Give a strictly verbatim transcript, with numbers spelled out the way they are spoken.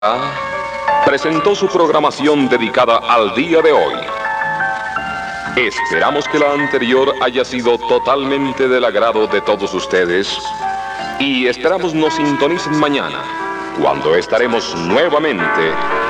presentó su programación dedicada al día de hoy. Esperamos que la anterior haya sido totalmente del agrado de todos ustedes y esperamos nos sintonicen mañana, cuando estaremos nuevamente